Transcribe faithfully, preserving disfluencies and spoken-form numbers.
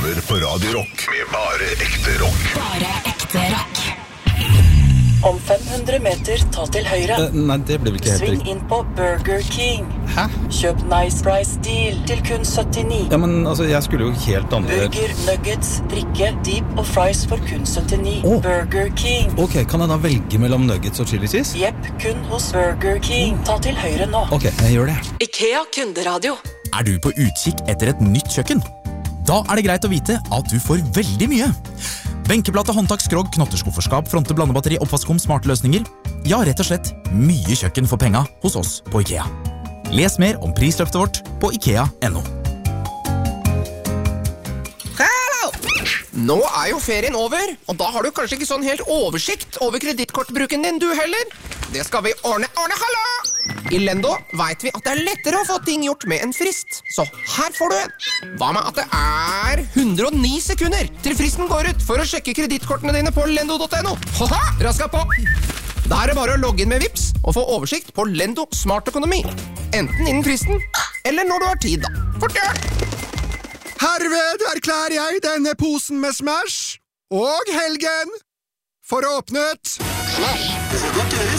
timer på Radio Rock med bare ekte rock. Bare ekte rock. Om fem hundre meter, ta til høyre. Uh, nei, det blir vel ikke helt Sving riktig. inn på Burger King. Hæ? Kjøp Nice Price Deal til kun syttini. Ja, men altså, jeg skulle jo helt andre... Burger, nuggets, drikke, deep og fries for kun syttini. Åh. Burger King. Ok, kan jeg da velge mellom nuggets og chili cheese? Jepp, kun hos Burger King. Ta til høyre nå. Ok, jeg gjør det. IKEA kunderadio. Er du på utkikk etter et nytt kjøkken? Da er det greit å vite at du får veldig mye. Benkeplate, håndtak, skrog, knotterskufferskap, fronte, blandebatteri, oppvaskom, smarte løsninger. Ja, rett og slett mye kjøkken for penga hos oss på IKEA. Les mer om prisløftet vårt på ikea punktum no. Hallo! Nå er jo ferien over, og da har du kanskje ikke sånn helt oversikt over kredittkortbruken din, du heller. Det skal vi ordne, ordne, hallo! I Lendo vet vi at det er lettere å få ting gjort med en frist, så her får du en. Hva med at det er hundre og ni sekunder til fristen går ut for å sjekke kredittkortene dine på lendo punktum no? Haha, raska på! Da er det bare å logge inn med Vips og få oversikt på Lendo Smart Økonomi. Enten innen fristen, eller når du har tid da. Fort gjør! Herved erklærer jeg denne posen med Smash og helgen for åpnet.